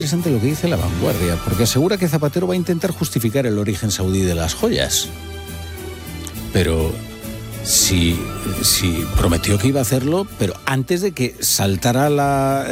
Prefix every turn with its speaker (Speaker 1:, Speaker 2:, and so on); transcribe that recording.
Speaker 1: Interesante lo que dice La Vanguardia, porque asegura que Zapatero va a intentar justificar el origen saudí de las joyas. Pero si prometió que iba a hacerlo, pero antes de que saltara